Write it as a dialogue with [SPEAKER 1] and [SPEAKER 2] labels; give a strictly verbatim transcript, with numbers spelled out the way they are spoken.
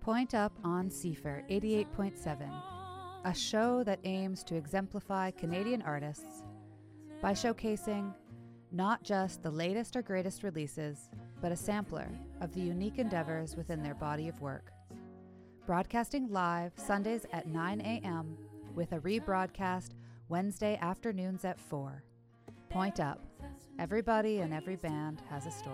[SPEAKER 1] Point Up on C F R eighty-eight point seven, a show that aims to exemplify Canadian artists by showcasing not just the latest or greatest releases, but a sampler of the unique endeavors within their body of work. Broadcasting live Sundays at nine a.m. with a rebroadcast Wednesday afternoons at four. Point Up. Everybody and every band has a story.